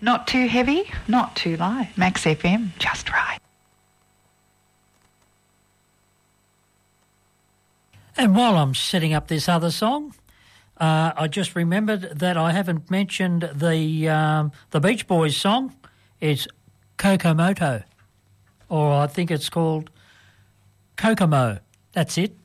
Not too heavy, not too light. Max FM, just right. And while I'm setting up this other song, I just remembered that I haven't mentioned the Beach Boys song. It's Kokomoto, or I think it's called Kokomo. That's it.